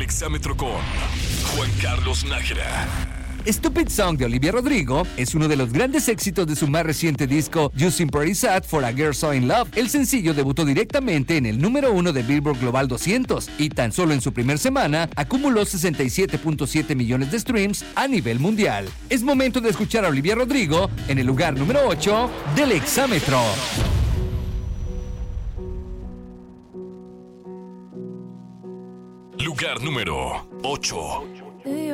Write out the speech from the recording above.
Exámetro con Juan Carlos Nájera. Stupid Song de Olivia Rodrigo es uno de los grandes éxitos de su más reciente disco Using Pretty Sad for a Girl So in Love. El sencillo debutó directamente en el número 1 de Billboard Global 200 y tan solo en su primer semana acumuló 67.7 millones de streams a nivel mundial. Es momento de escuchar a Olivia Rodrigo en el lugar número 8 del Exámetro. Lugar número 8.